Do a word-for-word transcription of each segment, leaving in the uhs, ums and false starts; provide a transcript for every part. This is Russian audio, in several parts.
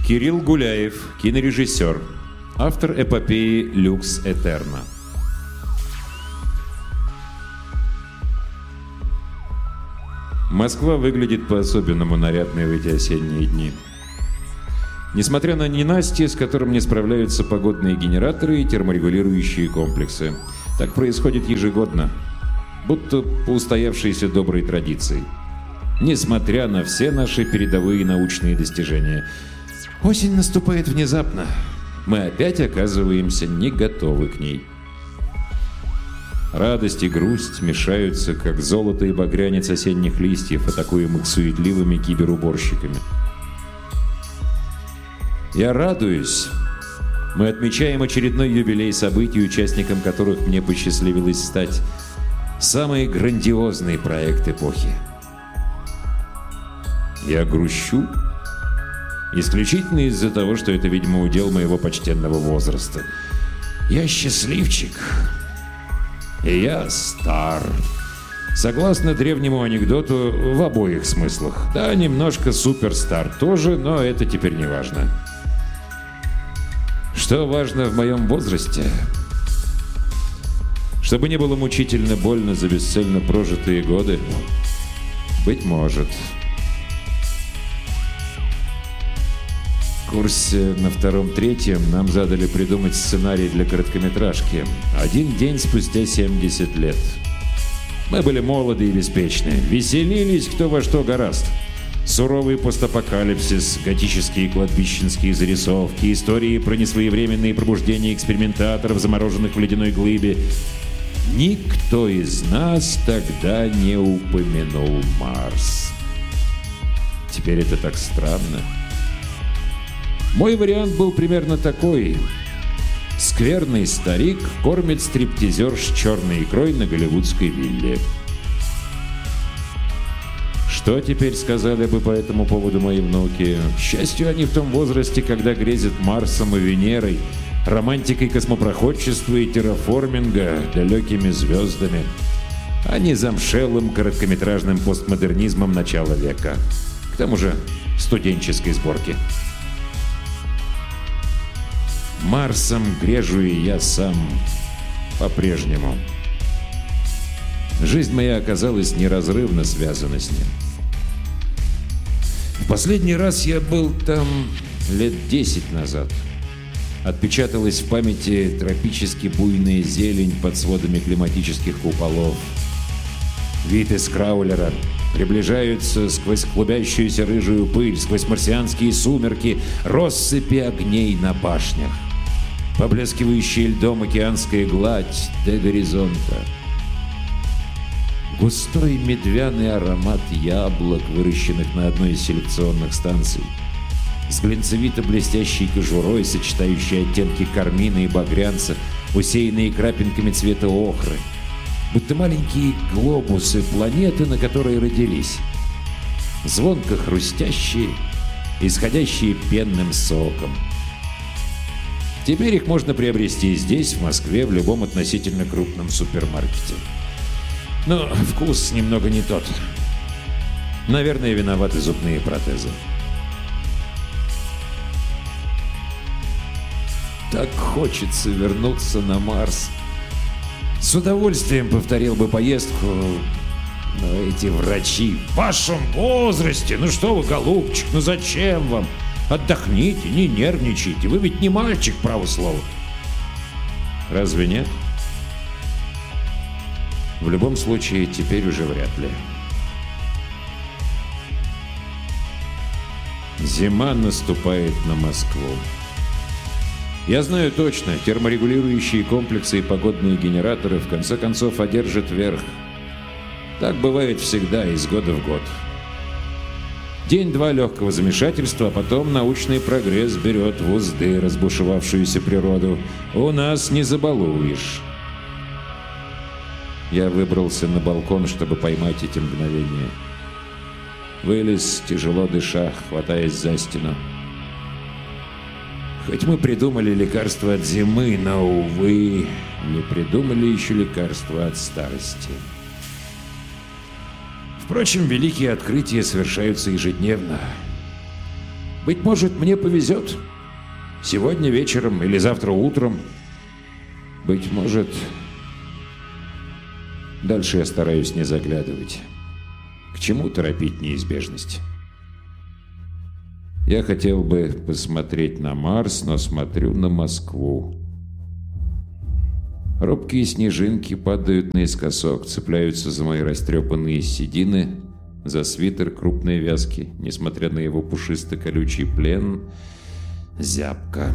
Кирилл Гуляев, кинорежиссер, автор эпопеи «Люкс Этерна». Москва выглядит по-особенному нарядной в эти осенние дни. Несмотря на ненастье, с которым не справляются погодные генераторы и терморегулирующие комплексы. Так происходит ежегодно, будто по устоявшейся доброй традиции. Несмотря на все наши передовые научные достижения. Осень наступает внезапно. Мы опять оказываемся не готовы к ней. Радость и грусть мешаются, как золото и багрянец осенних листьев, атакуемых суетливыми киберуборщиками. Я радуюсь. Мы отмечаем очередной юбилей событий, участником которых мне посчастливилось стать. Самый грандиозный проект эпохи. Я грущу. Исключительно из-за того, что это, видимо, удел моего почтенного возраста. Я счастливчик. И я стар. Согласно древнему анекдоту, в обоих смыслах. Да, немножко суперстар тоже, но это теперь не важно. Что важно в моем возрасте? Чтобы не было мучительно больно за бесцельно прожитые годы? Быть может. В курсе на втором-третьем нам задали придумать сценарий для короткометражки. Один день спустя семьдесят лет. Мы были молоды и беспечны. Веселились кто во что горазд. Суровый постапокалипсис, готические кладбищенские зарисовки, истории про несвоевременные пробуждения экспериментаторов, замороженных в ледяной глыбе. Никто из нас тогда не упомянул Марс. Теперь это так странно. Мой вариант был примерно такой. Скверный старик кормит стриптизерш черной икрой на голливудской вилле. Что теперь сказали бы по этому поводу мои внуки? К счастью, они в том возрасте, когда грезят Марсом и Венерой, романтикой космопроходчества и терраформинга, далекими звездами, а не замшелым короткометражным постмодернизмом начала века. К тому же студенческой сборки. Марсом грежу и я сам по-прежнему. Жизнь моя оказалась неразрывно связана с ним. В последний раз я был там лет десять назад. Отпечаталась в памяти тропически буйная зелень под сводами климатических куполов. Вид из краулера. Приближаются сквозь клубящуюся рыжую пыль, сквозь марсианские сумерки, россыпи огней на башнях. Поблескивающая льдом океанская гладь до горизонта. Густой медвяный аромат яблок, выращенных на одной из селекционных станций. С глинцевито-блестящей кожурой, сочетающей оттенки кармина и багрянца, усеянные крапинками цвета охры. Будто маленькие глобусы планеты, на которой родились. Звонко хрустящие, исходящие пенным соком. Теперь их можно приобрести здесь, в Москве, в любом относительно крупном супермаркете. Но вкус немного не тот. Наверное, виноваты зубные протезы. Так хочется вернуться на Марс. С удовольствием повторил бы поездку, но эти врачи в вашем возрасте, ну что вы, голубчик, ну зачем вам? Отдохните, не нервничайте, вы ведь не мальчик, право слово. Разве нет? В любом случае, теперь уже вряд ли. Зима наступает на Москву. Я знаю точно, терморегулирующие комплексы и погодные генераторы в конце концов одержат верх. Так бывает всегда, из года в год. День-два легкого замешательства, а потом научный прогресс берет в узды разбушевавшуюся природу. У нас не забалуешь. Я выбрался на балкон, чтобы поймать эти мгновения. Вылез, тяжело дыша, хватаясь за стену. Хоть мы придумали лекарство от зимы, но, увы, не придумали еще лекарство от старости. Впрочем, великие открытия совершаются ежедневно. Быть может, мне повезет. Сегодня вечером или завтра утром. Быть может... Дальше я стараюсь не заглядывать. К чему торопить неизбежность? Я хотел бы посмотреть на Марс, но смотрю на Москву. Робкие снежинки падают наискосок, цепляются за мои растрепанные седины, за свитер крупной вязки, несмотря на его пушисто-колючий плен, зябко.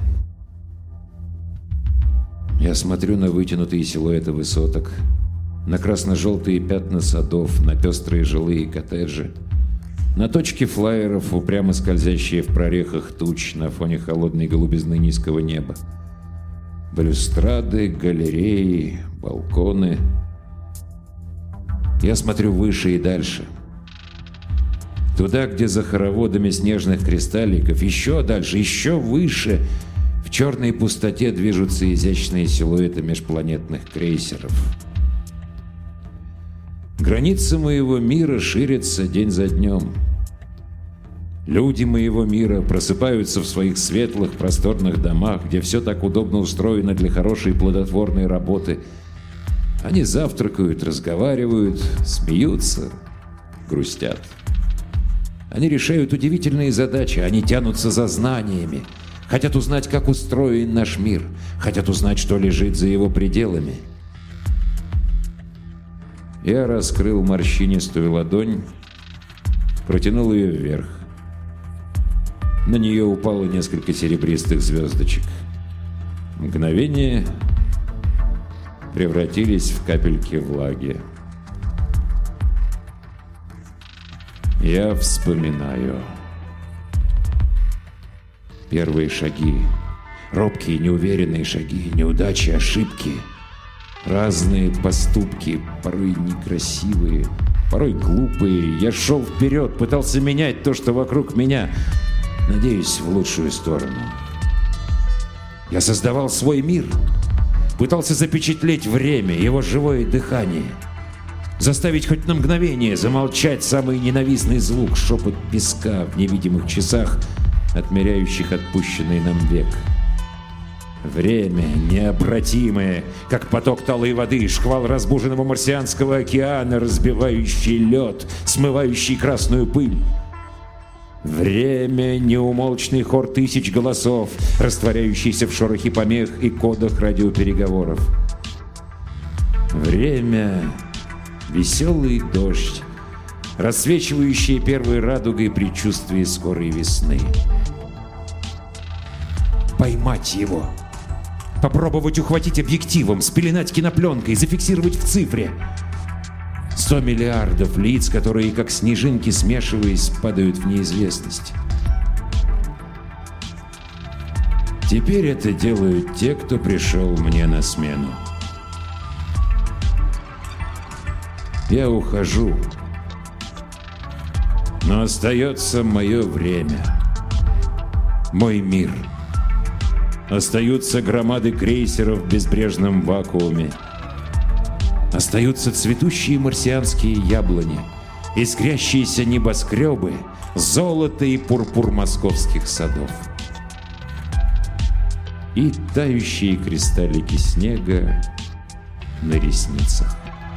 Я смотрю на вытянутые силуэты высоток, на красно-желтые пятна садов, на пестрые жилые коттеджи, на точки флайеров, упрямо скользящие в прорехах туч на фоне холодной голубизны низкого неба. Балюстрады, галереи, балконы. Я смотрю выше и дальше. Туда, где за хороводами снежных кристалликов, еще дальше, еще выше, в черной пустоте движутся изящные силуэты межпланетных крейсеров. Границы моего мира ширятся день за днем. Люди моего мира просыпаются в своих светлых, просторных домах, где все так удобно устроено для хорошей плодотворной работы. Они завтракают, разговаривают, смеются, грустят. Они решают удивительные задачи, они тянутся за знаниями, хотят узнать, как устроен наш мир, хотят узнать, что лежит за его пределами. Я раскрыл морщинистую ладонь, протянул ее вверх. На нее упало несколько серебристых звездочек. Мгновение превратились в капельки влаги. Я вспоминаю. Первые шаги. Робкие, неуверенные шаги. Неудачи, ошибки. Разные поступки, порой некрасивые, порой глупые. Я шел вперед, пытался менять то, что вокруг меня. Надеюсь, в лучшую сторону. Я создавал свой мир. Пытался запечатлеть время, его живое дыхание. Заставить хоть на мгновение замолчать самый ненавистный звук, шепот песка в невидимых часах, отмеряющих отпущенный нам век. Время необратимое, как поток талой воды, шквал разбуженного марсианского океана, разбивающий лед, смывающий красную пыль. Время — неумолчный хор тысяч голосов, растворяющийся в шорохе помех и кодах радиопереговоров. Время — веселый дождь, рассвечивающий первой радугой предчувствие скорой весны. Поймать его. Попробовать ухватить объективом, спеленать кинопленкой, зафиксировать в цифре. Сто миллиардов лиц, которые, как снежинки, смешиваясь, падают в неизвестность. Теперь это делают те, кто пришел мне на смену. Я ухожу, но остается мое время, мой мир. Остаются громады крейсеров в безбрежном вакууме. Остаются цветущие марсианские яблони, искрящиеся небоскребы, золото и пурпур московских садов. И тающие кристаллики снега на ресницах.